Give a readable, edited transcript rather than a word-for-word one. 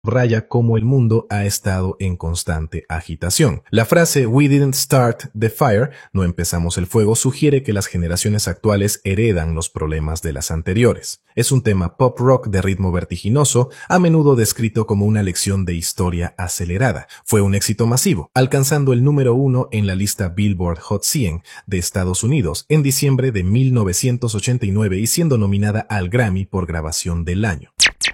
subraya cómo el mundo ha estado en constante agitación. La frase "We didn't start the fire", no empezamos el fuego, sugiere que las generaciones actuales heredan los problemas de las anteriores. Es un tema pop rock de ritmo vertiginoso, a menudo descrito como una lección de historia acelerada. Fue un éxito masivo, alcanzando el número 1 en la lista Billboard Hot 100 de Estados Unidos en diciembre de 1989 y siendo nominada al Grammy por grabación del año.